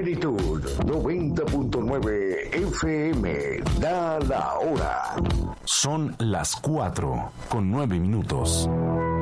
Plenitud 90.9 FM. Da la hora. Son las 4:09.